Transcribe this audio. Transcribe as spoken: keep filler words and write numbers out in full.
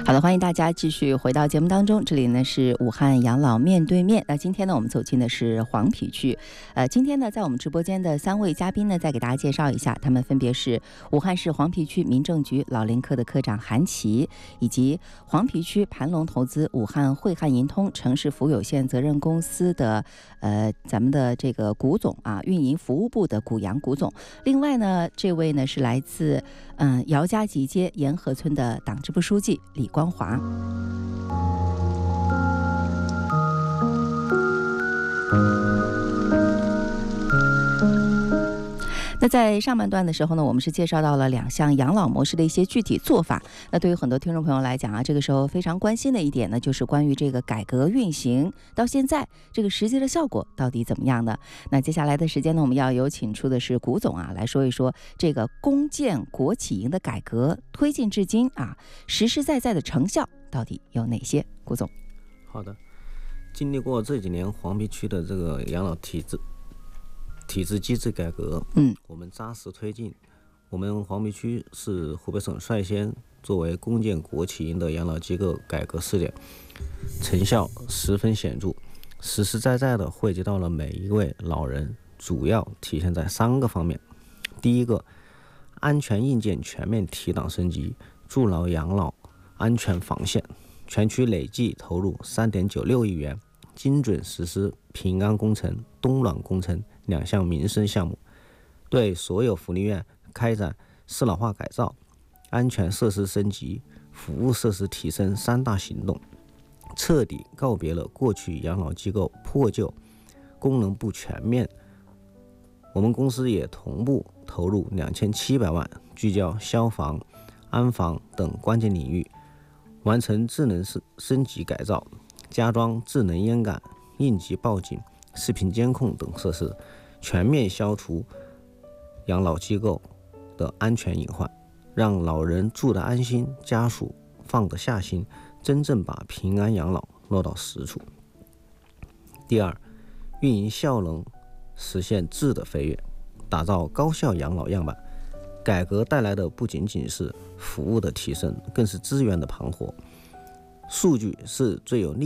好的，欢迎大家继续回到节目当中，这里呢是武汉养老面对面。那今天呢我们走进的是黄陂区，呃，今天呢在我们直播间的三位嘉宾呢，再给大家介绍一下，他们分别是武汉市黄陂区民政局老龄科的科长韩琦，以及黄陂区盘龙投资武汉汇汉银通城市服务有限责任公司的呃咱们的这个古总啊，运营服务部的古阳古总。另外呢，这位呢是来自嗯姚家集街沿河村的党支部书记李光华。那在上半段的时候呢，我们是介绍到了两项养老模式的一些具体做法。那对于很多听众朋友来讲啊，这个时候非常关心的一点呢，就是关于这个改革运行到现在这个实际的效果到底怎么样呢？那接下来的时间呢，我们要有请出的是古总啊，来说一说这个公建国企营的改革推进至今啊，实实在在的成效到底有哪些？古总。 好的，经历过这几年黄陂区的这个养老体制体制机制改革， 嗯， 我们扎实推进。我们黄陂区是湖北省率先作为公建国企营的养老机构改革试点，成效十分显著，实实在在的惠及到了每一位老人，主要体现在三个方面。第一个，安全硬件全面提档升级，筑牢养老安全防线，全区累计投入 三点九六亿元，精准实施平安工程、冬暖工程两项民生项目，对所有福利院开展适老化改造、安全设施升级、服务设施提升三大行动，彻底告别了过去养老机构破旧、功能不全面。我们公司也同步投入两千七百万，聚焦消防、安防等关键领域，完成智能升级改造，加装智能烟感、应急报警、视频监控等设施，全面消除养老机构的安全隐患，让老人住得安心，家属放得下心，真正把平安养老落到实处。第二，运营效能实现质的飞跃，打造高效养老样板。改革带来的不仅仅是服务的提升，更是资源的盘活。数据是最有力